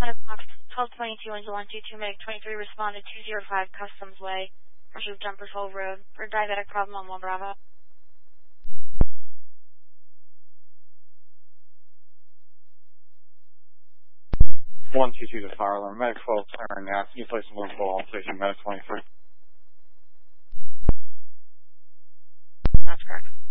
Fox 1222 into 122 Meg 23 responded 205 Customs Way, versus Jumpers Hole Road, for a diabetic problem on 1 Bravo. 122 to fire alarm. Medic 12 clearing now. Can you place a local call on station Medic 23? That's correct.